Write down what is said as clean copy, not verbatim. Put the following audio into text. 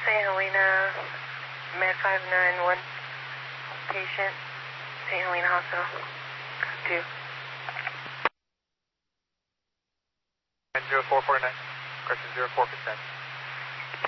St. Helena, Med 591, patient, St. Helena Hospital, 2. 0449, question 04%.